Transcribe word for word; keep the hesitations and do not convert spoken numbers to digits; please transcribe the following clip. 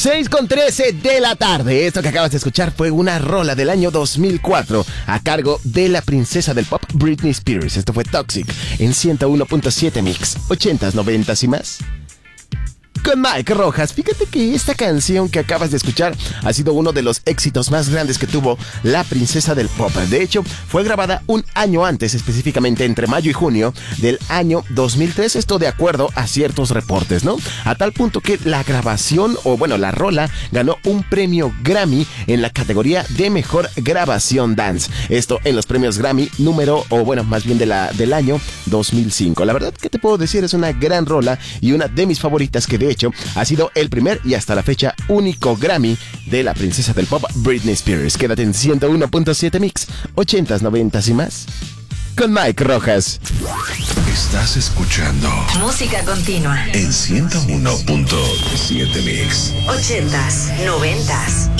seis con trece de la tarde. Esto que acabas de escuchar fue una rola del año dos mil cuatro a cargo de la princesa del pop Britney Spears. Esto fue Toxic en ciento uno punto siete Mix, ochentas, noventas y más. Con Mike Rojas. Fíjate que esta canción que acabas de escuchar ha sido uno de los éxitos más grandes que tuvo la princesa del pop. De hecho, fue grabada un año antes, específicamente entre mayo y junio del año dos mil tres, esto de acuerdo a ciertos reportes, ¿no? A tal punto que la grabación, o bueno, la rola, ganó un premio Grammy en la categoría de mejor grabación dance. Esto en los premios Grammy número, o bueno, más bien de la, del año dos mil cinco. La verdad, ¿qué te puedo decir? Es una gran rola y una de mis favoritas que de hecho ha sido el primer y hasta la fecha único Grammy de la princesa del pop Britney Spears. Quédate en ciento uno punto siete Mix, ochentas, noventas y más. Con Mike Rojas. Estás escuchando música continua en ciento uno punto siete Mix, ochentas, noventas